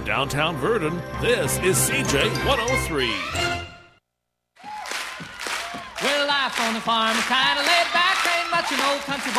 downtown Verdun, this is CJ 103. Well, life on the farm is kind of laid back. Ain't much an old country boy